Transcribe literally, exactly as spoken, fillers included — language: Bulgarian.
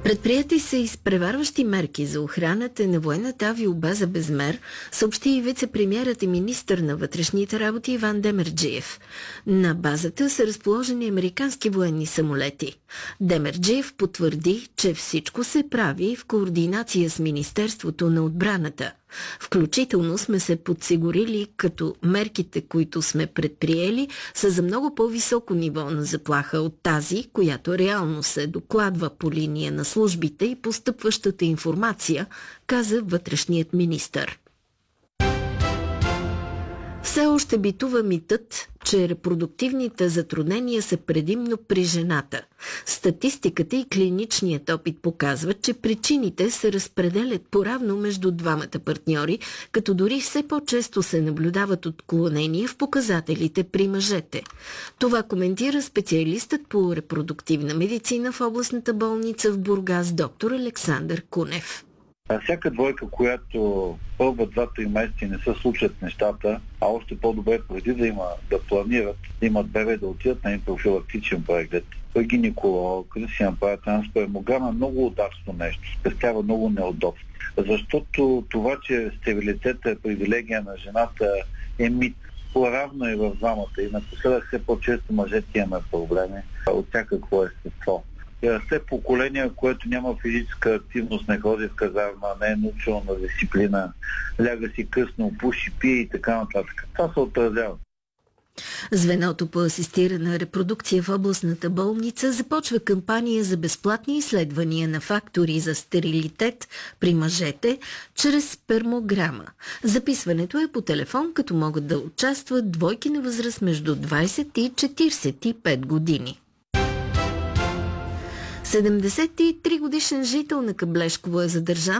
Предприяти са изпреварващи мерки за охраната на военната авиобаза Безмер, съобщи и вице-премиерът и министър на вътрешните работи Иван Демерджиев. На базата са разположени американски военни самолети. Демерджиев потвърди, че всичко се прави в координация с Министерството на отбраната. Включително сме се подсигурили, като мерките, които сме предприели, са за много по-високо ниво на заплаха от тази, която реално се докладва по линия на службите и постъпващата информация, каза вътрешният министър. Все още битува митът, че репродуктивните затруднения са предимно при жената. Статистиката и клиничният опит показват, че причините се разпределят поравно между двамата партньори, като дори все по-често се наблюдават отклонения в показателите при мъжете. Това коментира специалистът по репродуктивна медицина в областната болница в Бургас доктор Александър Кунев. А всяка двойка, която пълва два-три месеца и не се случат нещата, а още по-добре преди да има да планират, да имат бебе, да отидат на един профилактичен преглед, при гинеколог, да си направят транспермограма, много удачно нещо, спестява много неудобство. Защото това, че стерилитета е привилегия на жената, е мит. По-равно и в двамата. И напоследък все по-често мъжете имаме проблеми от всякакво естество. И расте поколение, което няма физическа активност, не ходи в казарма, не е научено на дисциплина, ляга си късно, пуши, пие и така нататък. Това се отразява. Звеното по асистирана репродукция в областната болница започва кампания за безплатни изследвания на фактори за стерилитет при мъжете чрез спермограма. Записването е по телефон, като могат да участват двойки на възраст между двайсет и четирийсет и пет години. седемдесет и три годишен жител на Каблешково е задържан